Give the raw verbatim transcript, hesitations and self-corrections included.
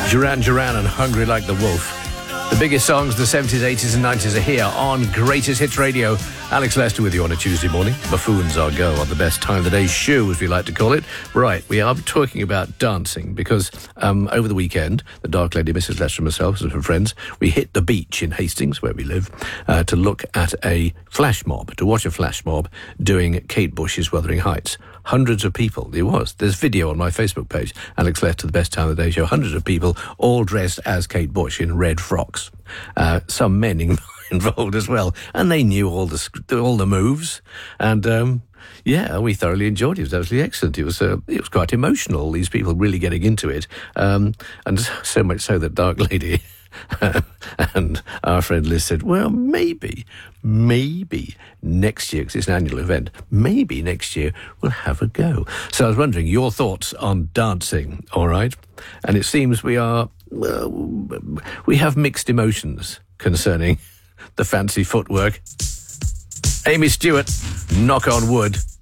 Duran Duran and Hungry Like the Wolf. The biggest songs of the seventies, eighties and nineties are here on Greatest Hits Radio. Alex Lester with you on a Tuesday morning. Buffoons our go on the best time of the day show, as we like to call it. Right, we are talking about dancing because um, over the weekend, the Dark Lady, Missus Lester and myself, and some friends, we hit the beach in Hastings, where we live, uh, to look at a flash mob, to watch a flash mob doing Kate Bush's Wuthering Heights. Hundreds of people, it was. There's video on my Facebook page, Alex Lester, the best time of the day show. Hundreds of people, all dressed as Kate Bush in red frocks. Uh, some men in, involved as well, and they knew all the all the moves. And um, yeah, we thoroughly enjoyed it. It was absolutely excellent. It was uh, it was quite emotional. These people really getting into it, um, and so much so that Dark Lady and our friend Liz said, well, maybe, maybe next year, because it's an annual event, maybe next year we'll have a go. So I was wondering your thoughts on dancing, all right? And it seems we are, well, we have mixed emotions concerning the fancy footwork. Amy Stewart, Knock on Wood.